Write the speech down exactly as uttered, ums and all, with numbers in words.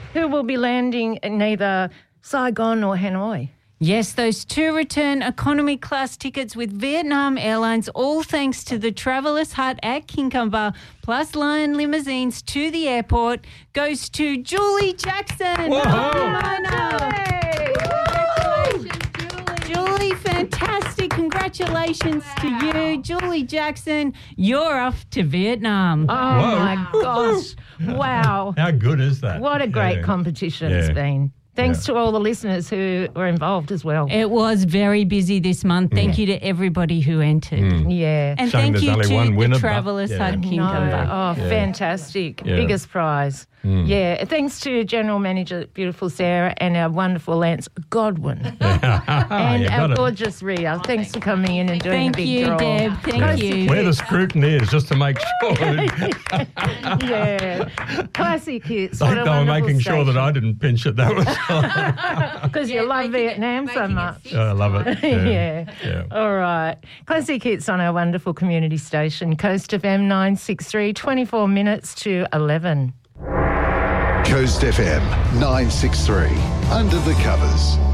who will be landing in either Saigon or Hanoi. Yes, those two return economy class tickets with Vietnam Airlines, all thanks to the Traveller's Hut at Kinkamba, plus Lion Limousines to the airport, goes to Julie Jackson. Hey! Congratulations, Julie. Julie, fantastic. Congratulations wow. to you. Julie Jackson, you're off to Vietnam. Oh, Whoa. my gosh. Wow. How good is that? What a great yeah. competition yeah. it's been. Thanks yeah. to all the listeners who were involved as well. It was very busy this month. Thank mm. you to everybody who entered. Mm. Yeah. And Shame thank you only to one winner, the Traveller's yeah. Hut No. Kinkamba. Oh, Yeah. fantastic. Yeah. Biggest prize. Mm. Yeah. Thanks to General Manager, beautiful Sarah, and our wonderful Lance Godwin. and You our got it. gorgeous Ria. Thanks for coming in and doing Thank a big you, draw. Deb. Thank Yeah. you. Where the scrutiny is, just to make sure. Yeah. Classic hits. I What think a they were wonderful making sure that station. I didn't pinch it. That was Because Yeah, you love making it- Vietnam so making it much. six Oh, I love it. Yeah. Yeah. yeah. All right. Classic hits on our wonderful community station, Coast F M nine six three, twenty-four minutes to eleven. Coast F M nine six three, Under the Covers.